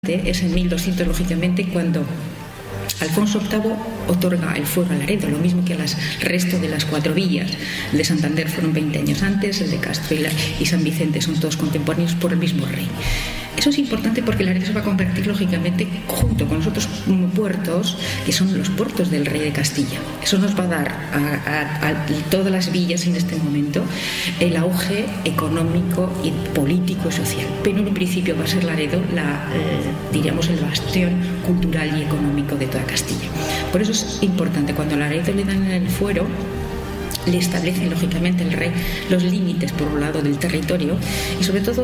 Es en 1200, lógicamente, cuando Alfonso VIII otorga el fuero a Laredo, lo mismo que al resto de las 4 villas. El de Santander fueron 20 años antes, el de Castro y San Vicente son todos contemporáneos por el mismo rey. Eso es importante porque Laredo se va a convertir, lógicamente, junto con los otros puertos, que son los puertos del rey de Castilla. Eso nos va a dar a todas las villas en este momento el auge económico y político y social. Pero en un principio va a ser Laredo diríamos, el bastión cultural y económico de toda Castilla. Por eso es importante, cuando a Laredo le dan el fuero, le establece lógicamente el rey los límites, por un lado, del territorio, y sobre todo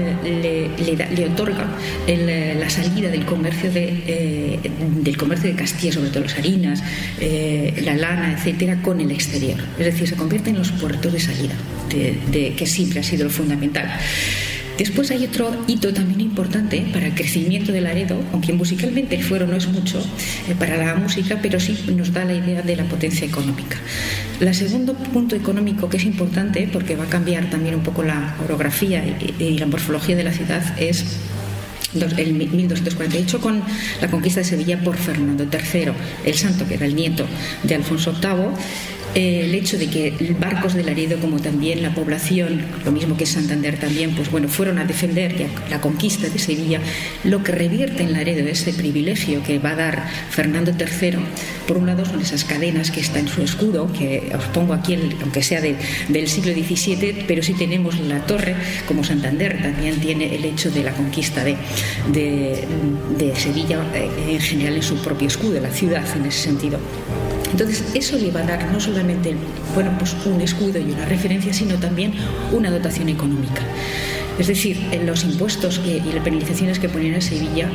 le otorga la salida del comercio de Castilla, sobre todo las harinas, la lana, etcétera, con el exterior. Es decir, se convierte en los puertos de salida, que siempre ha sido lo fundamental. Después hay otro hito también importante para el crecimiento de Laredo, aunque musicalmente el fuero no es mucho para la música, pero sí nos da la idea de la potencia económica. El segundo punto económico que es importante, porque va a cambiar también un poco la orografía y la morfología de la ciudad, es el 1248 con la conquista de Sevilla por Fernando III, el Santo, que era el nieto de Alfonso VIII. El hecho de que barcos de Laredo, como también la población, lo mismo que Santander también, pues bueno, fueron a defender la conquista de Sevilla, lo que revierte en Laredo ese privilegio que va a dar Fernando III. Por un lado son esas cadenas que está en su escudo, que os pongo aquí, aunque sea del siglo XVII, pero sí tenemos la torre, como Santander también tiene el hecho de la conquista de Sevilla en general en su propio escudo, la ciudad en ese sentido. Entonces eso le va a dar no solamente un escudo y una referencia, sino también una dotación económica. Es decir, los impuestos y las penalizaciones que ponían a Sevilla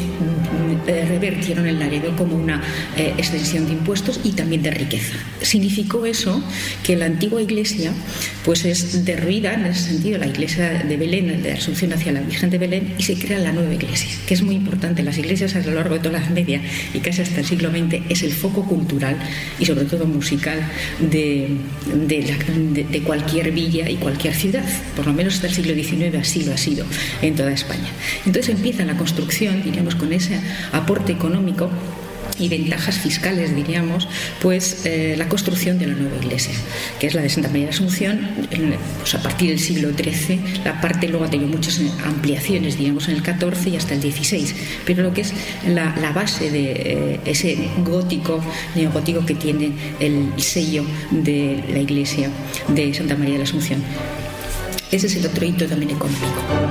revertieron en Laredo como una extensión de impuestos y también de riqueza. Significó eso que la antigua iglesia pues es derruida en ese sentido, la iglesia de Belén, de Asunción hacia la Virgen de Belén, y se crea la nueva iglesia, que es muy importante. Las iglesias a lo largo de toda la Edad Media y casi hasta el siglo XX es el foco cultural y sobre todo musical de cualquier villa y cualquier ciudad. Por lo menos hasta el siglo XIX así lo ha sido en toda España. Entonces empieza la construcción, diríamos, con ese aporte económico y ventajas fiscales, diríamos, pues la construcción de la nueva iglesia, que es la de Santa María de la Asunción, pues a partir del siglo XIII. La parte luego ha tenido muchas ampliaciones, digamos, en el XIV y hasta el XVI, pero lo que es la base de ese gótico, neogótico que tiene el sello de la iglesia de Santa María de la Asunción. Ese es el otro hito también económico.